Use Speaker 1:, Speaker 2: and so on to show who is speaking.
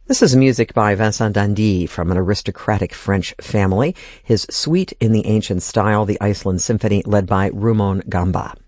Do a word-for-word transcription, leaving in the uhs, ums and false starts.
Speaker 1: This is music by Vincent d'Indy from an aristocratic French family. His Suite in the Ancient Style, the Iceland Symphony, led by Rumon Gamba.